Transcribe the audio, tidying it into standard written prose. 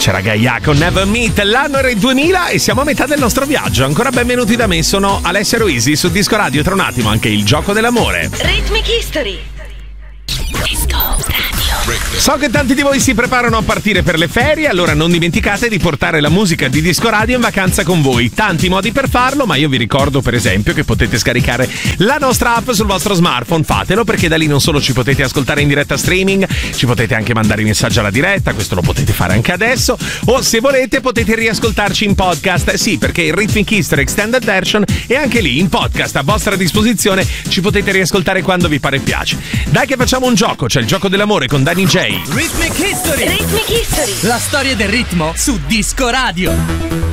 C'era Gaia con Never Meet. L'anno era il 2000 e siamo a metà del nostro viaggio. Ancora benvenuti da me, sono Alessia Ruisi su Disco Radio. Tra un attimo anche il gioco dell'amore. Rhythmic History. Disco Radio. So che tanti di voi si preparano a partire per le ferie, allora non dimenticate di portare la musica di Disco Radio in vacanza con voi. Tanti modi per farlo, ma io vi ricordo per esempio che potete scaricare la nostra app sul vostro smartphone. Fatelo, perché da lì non solo ci potete ascoltare in diretta streaming, ci potete anche mandare i messaggi alla diretta, questo lo potete fare anche adesso, o se volete potete riascoltarci in podcast. Sì, perché il Rhythmic History Extended Version è anche lì in podcast a vostra disposizione, ci potete riascoltare quando vi pare e piace. Dai che facciamo un gioco, c'è il gioco dell'amore con Danny J. Rhythmic History. Rhythmic History. La storia del ritmo su Disco Radio.